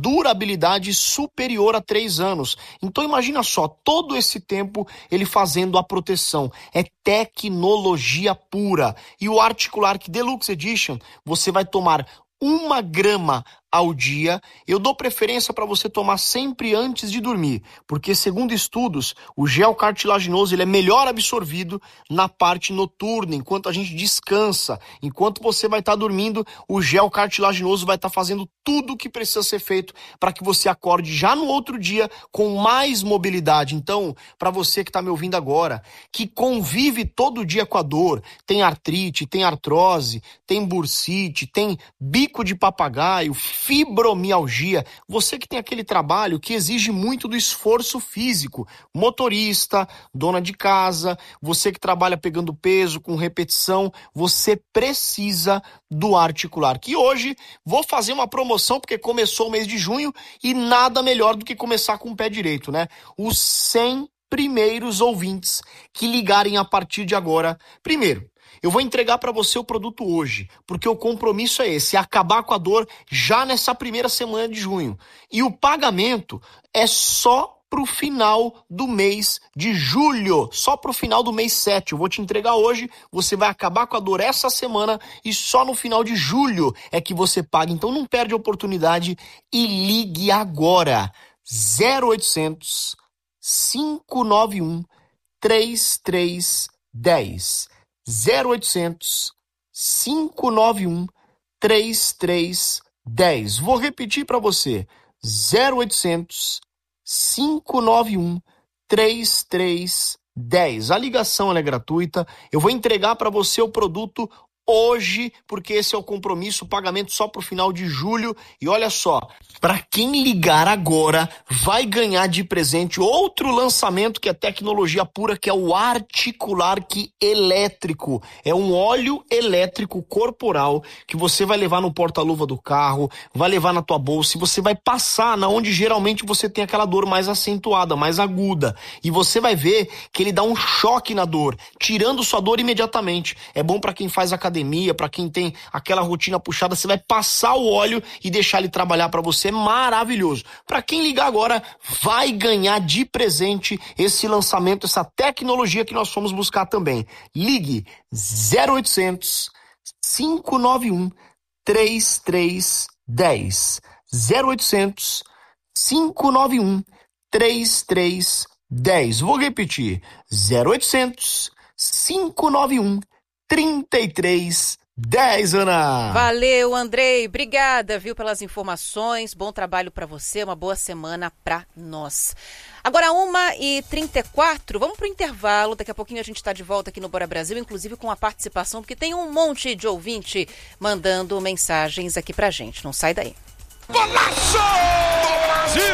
durabilidade superior a 3 anos. Então imagina só, todo esse tempo ele fazendo a proteção. É tecnologia pura. E o Articular Deluxe Edition, você vai tomar 1 grama ao dia. Eu dou preferência para você tomar sempre antes de dormir, porque segundo estudos, o gel cartilaginoso ele é melhor absorvido na parte noturna, enquanto a gente descansa. Enquanto você vai estar dormindo, o gel cartilaginoso vai estar fazendo tudo o que precisa ser feito para que você acorde já no outro dia com mais mobilidade. Então, para você que está me ouvindo agora, que convive todo dia com a dor, tem artrite, tem artrose, tem bursite, tem bico de papagaio, fibromialgia, você que tem aquele trabalho que exige muito do esforço físico, motorista, dona de casa, você que trabalha pegando peso com repetição, você precisa do Articular, que hoje vou fazer uma promoção porque começou o mês de junho e nada melhor do que começar com o pé direito, né? Os 100 primeiros ouvintes que ligarem a partir de agora, primeiro, eu vou entregar para você o produto hoje, porque o compromisso é esse, é acabar com a dor já nessa primeira semana de junho. E o pagamento é só pro final do mês de julho, só pro final do mês 7. Eu vou te entregar hoje, você vai acabar com a dor essa semana e só no final de julho é que você paga. Então não perde a oportunidade e ligue agora. 0800 591 3310. 0800 591 3310. Vou repetir para você. 0800 591 3310. A ligação ela é gratuita. Eu vou entregar para você o produto hoje, porque esse é o compromisso, o pagamento só pro final de julho. E olha só, para quem ligar agora, vai ganhar de presente outro lançamento que é tecnologia pura, que é o Articular elétrico. É um óleo elétrico corporal que você vai levar no porta-luva do carro, vai levar na tua bolsa e você vai passar na onde geralmente você tem aquela dor mais acentuada, mais aguda. E você vai ver que ele dá um choque na dor, tirando sua dor imediatamente. É bom para quem faz academia, para quem tem aquela rotina puxada, você vai passar o óleo e deixar ele trabalhar para você, maravilhoso. Para quem ligar agora, vai ganhar de presente esse lançamento, essa tecnologia que nós fomos buscar também. Ligue 0800 591 3310. 0800 591 3310. Vou repetir. 0800 591 3310, Ana. Valeu, Andrei. Obrigada, viu, pelas informações. Bom trabalho para você, uma boa semana para nós. Agora, 1h34, vamos pro intervalo. Daqui a pouquinho a gente está de volta aqui no Bora Brasil, inclusive com a participação, porque tem um monte de ouvinte mandando mensagens aqui pra gente. Não sai daí. Golaço do Brasil!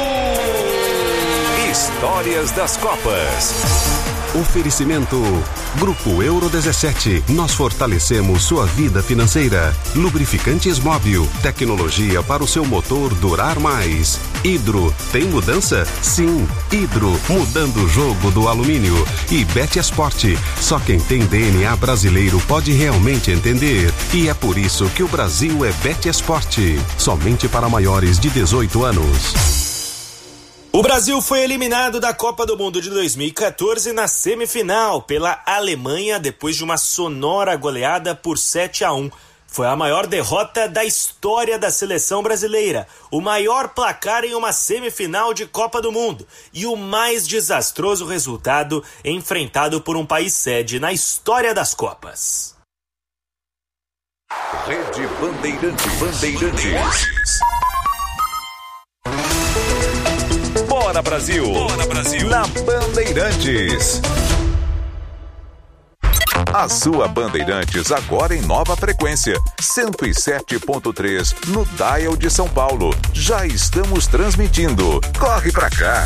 Histórias das Copas. Oferecimento Grupo Euro 17. Nós fortalecemos sua vida financeira. Lubrificantes Móbil. Tecnologia para o seu motor durar mais. Hidro. Tem mudança? Sim. Hidro. Mudando o jogo do alumínio. E Bet Esporte. Só quem tem DNA brasileiro pode realmente entender. E é por isso que o Brasil é Bet Esporte. Somente para maiores de 18 anos. O Brasil foi eliminado da Copa do Mundo de 2014 na semifinal pela Alemanha depois de uma sonora goleada por 7-1. Foi a maior derrota da história da seleção brasileira, o maior placar em uma semifinal de Copa do Mundo e o mais desastroso resultado enfrentado por um país sede na história das Copas. Rede Bandeirantes. Bora Brasil! Bora Brasil! Na Bandeirantes. A sua Bandeirantes agora em nova frequência, 107.3 no dial de São Paulo. Já estamos transmitindo. Corre pra cá!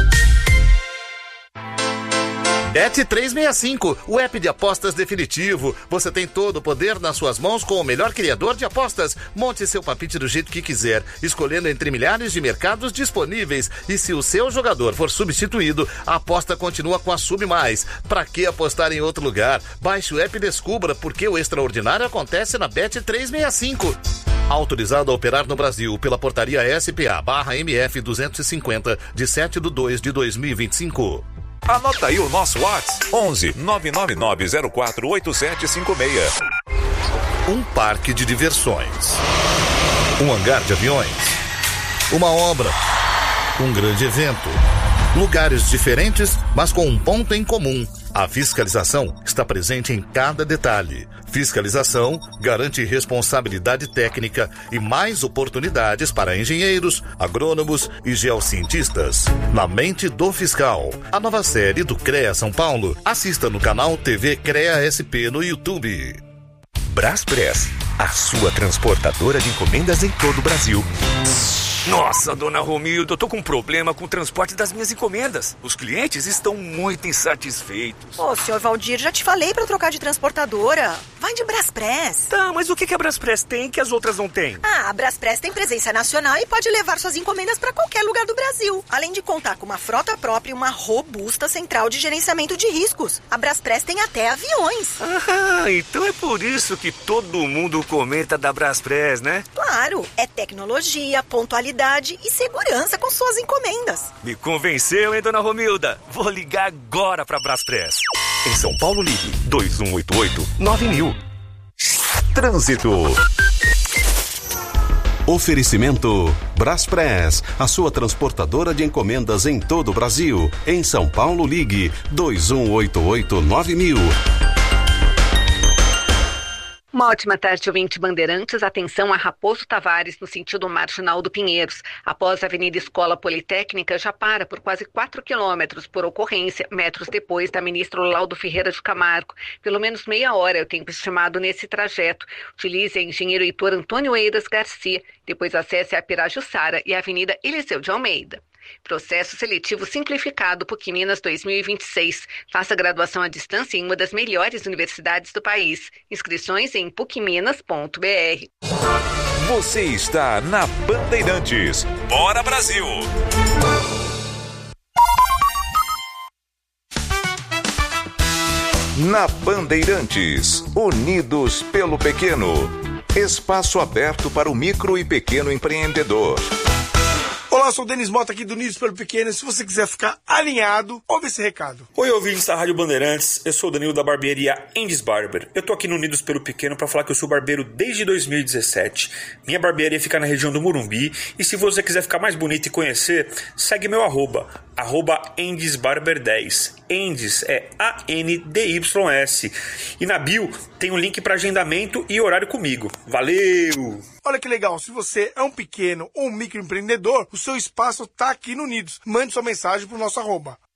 Bet365, o app de apostas definitivo. Você tem todo o poder nas suas mãos com o melhor criador de apostas. Monte seu palpite do jeito que quiser, escolhendo entre milhares de mercados disponíveis. E se o seu jogador for substituído, a aposta continua com a Sub+. Pra que apostar em outro lugar? Baixe o app e descubra porque o extraordinário acontece na Bet365. Autorizado a operar no Brasil pela portaria SPA/MF 250 de 7/2/2025. Anota aí o nosso WhatsApp: 11 999048756. Um parque de diversões, um hangar de aviões, uma obra, um grande evento. Lugares diferentes, mas com um ponto em comum. A fiscalização está presente em cada detalhe. Fiscalização garante responsabilidade técnica e mais oportunidades para engenheiros, agrônomos e geocientistas. Na mente do fiscal, a nova série do CREA São Paulo. Assista no canal TV CREA SP no YouTube. Braspress, a sua transportadora de encomendas em todo o Brasil. Nossa, dona Romilda, eu tô com um problema com o transporte das minhas encomendas. Os clientes estão muito insatisfeitos. Ô, senhor Valdir, já te falei pra trocar de transportadora. Vai de Braspress. Tá, mas o que a Braspress tem que as outras não têm? A Braspress tem presença nacional e pode levar suas encomendas pra qualquer lugar do Brasil. Além de contar com uma frota própria e uma robusta central de gerenciamento de riscos. A Braspress tem até aviões. Então é por isso que todo mundo comenta da Braspress, né? Claro, é tecnologia, pontualidade e segurança com suas encomendas. Me convenceu, hein, dona Romilda? Vou ligar agora pra Braspress. Em São Paulo, ligue 2188-9000. Trânsito. Oferecimento Braspress, a sua transportadora de encomendas em todo o Brasil. Em São Paulo, ligue 2188-9000. Uma ótima tarde, ouvinte Bandeirantes. Atenção a Raposo Tavares, no sentido marginal do Pinheiros. Após a Avenida Escola Politécnica, já para por quase 4 quilômetros por ocorrência, metros depois da ministra Laudo Ferreira de Camargo. Pelo menos meia hora é o tempo estimado nesse trajeto. Utilize a engenheiro Heitor Antônio Eiras Garcia. Depois acesse a Pirajussara e a Avenida Eliseu de Almeida. Processo seletivo simplificado PUC Minas 2026. Faça graduação à distância em uma das melhores universidades do país. Inscrições em pucminas.br. Você está na Bandeirantes. Bora, Brasil! Na Bandeirantes, unidos pelo pequeno. Espaço aberto para o micro e pequeno empreendedor. Olá, sou o Denis Mota aqui do Unidos pelo Pequeno. Se você quiser ficar alinhado, ouve esse recado. Oi, ouvintes da Rádio Bandeirantes. Eu sou o Danilo da barbearia Andes Barber. Eu tô aqui no Unidos pelo Pequeno para falar que eu sou barbeiro desde 2017. Minha barbearia fica na região do Morumbi. E se você quiser ficar mais bonito e conhecer, segue meu arroba AndesBarber10. Andes é ANDYS. E na bio tem um link para agendamento e horário comigo. Valeu! Olha que legal, se você é um pequeno ou um microempreendedor, o seu espaço tá aqui no Unidos. Mande sua mensagem pro nosso arroba